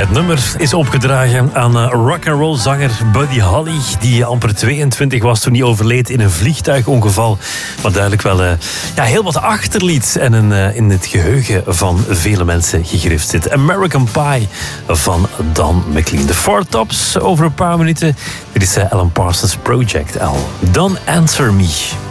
Het nummer is opgedragen aan rock'n'roll zanger Buddy Holly, die amper 22 was toen hij overleed in een vliegtuigongeval. Maar duidelijk wel heel wat achterliet en in het geheugen van vele mensen gegrift zit. American Pie van Don McLean. De Four Tops over een paar minuten. Dit is Alan Parsons Project L. Don't Answer Me.